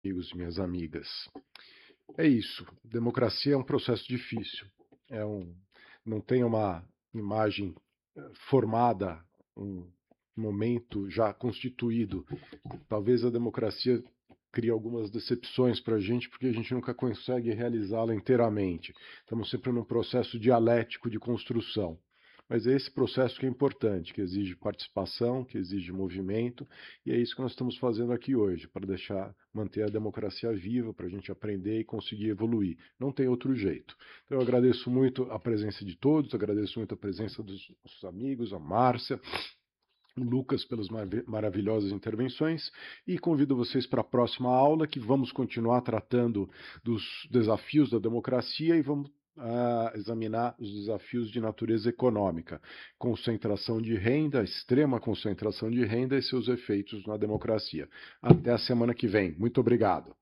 amigos e minhas amigas. É isso. Democracia é um processo difícil. É um, não tem uma imagem formada, um momento já constituído. Talvez a democracia crie algumas decepções para a gente, porque a gente nunca consegue realizá-la inteiramente. Estamos sempre num processo dialético de construção. Mas é esse processo que é importante, que exige participação, que exige movimento, e é isso que nós estamos fazendo aqui hoje, para manter a democracia viva, para a gente aprender e conseguir evoluir. Não tem outro jeito. Então eu agradeço muito a presença de todos, agradeço muito a presença dos nossos amigos, a Márcia, o Lucas pelas maravilhosas intervenções e convido vocês para a próxima aula que vamos continuar tratando dos desafios da democracia e vamos examinar os desafios de natureza econômica, concentração de renda, extrema concentração de renda e seus efeitos na democracia. Até a semana que vem. Muito obrigado.